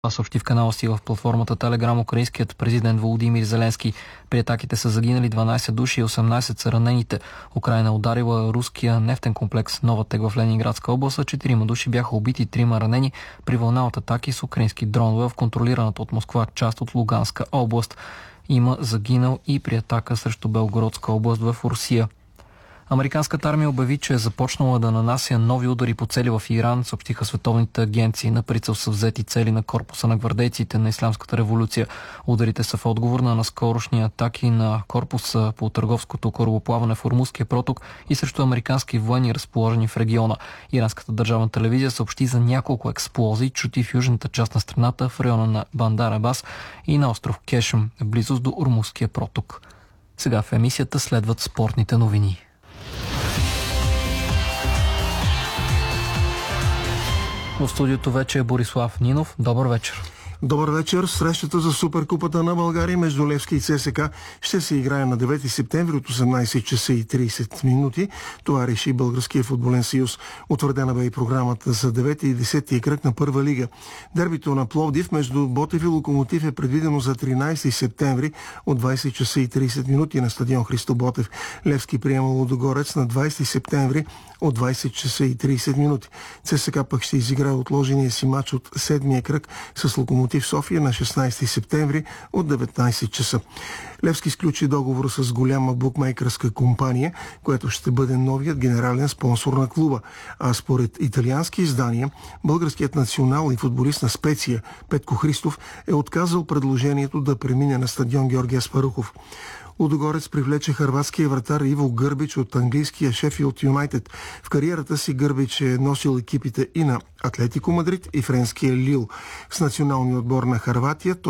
Това съобщи в канала си в платформата Телеграм украинският президент Володимир Зеленски. При атаките са загинали 12 души и 18 са ранените. Украйна ударила руския нефтен комплекс Новатек в Ленинградска област, а 4 души бяха убити и 3 ранени при вълна от атаки с украински дронове в контролираната от Москва част от Луганска област. Има загинал и при атака срещу Белгородска област в Русия. Американската армия обяви, че е започнала да нанася нови удари по цели в Иран, съобщиха световните агенции. На прицел са взети цели на корпуса на гвардейците на Ислямската революция. Ударите са в отговор на наскорошни атаки на корпуса по търговското корабоплаване в Ормузския проток и срещу американски военни, разположени в региона. Иранската държавна телевизия съобщи за няколко експлозии, чути в южната част на страната, в района на Бандар Абас и на остров Кешем, в близост до Ормузския проток. Сега в емисията следват спортните новини. В студиото вече е Борислав Нинов. Добър вечер. Добър вечер. Срещата за Суперкупата на България между Левски и ЦСКА ще се играе на 9 септември от 18 часа и 30 минути. Това реши Българския футболен съюз. Утвърдена бе и програмата за 9 и 10 кръг на Първа лига. Дербито на Пловдив между Ботев и Локомотив е предвидено за 13 септември от 20 часа и 30 минути на стадион Христо Ботев. Левски приема Лудогорец на 20 септември от 20 часа и 30 минути. ЦСКА пък ще изиграе отложения си матч от 7-я кръг с Локомотив в София на 16 септември от 19 часа. Левски сключи договор с голяма букмейкърска компания, която ще бъде новият генерален спонсор на клуба. А според италиански издания, българският национал и футболист на Специя Петко Христов е отказал предложението да премине на стадион Георги Аспарухов. Лудогорец привлече хърватския вратар Иво Гърбич от английския Шефилд Юнайтед. В кариерата си Гърбич е носил екипите и на Атлетико Мадрид и френския Лил. С националния отбор на Хърватия